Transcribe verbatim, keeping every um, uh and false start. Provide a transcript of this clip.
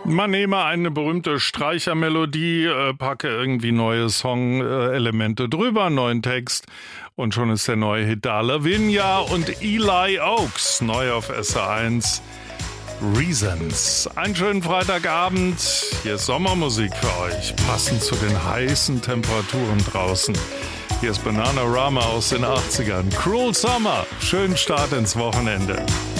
Man nehme eine berühmte Streichermelodie, äh, packe irgendwie neue Song-Elemente drüber, neuen Text und schon ist der neue Hit da. Lavinia und Eli Oaks, neu auf S R eins. Reasons. Einen schönen Freitagabend. Hier ist Sommermusik für euch, passend zu den heißen Temperaturen draußen. Hier ist Bananarama aus den achtzigern. Cruel Summer. Schönen Start ins Wochenende.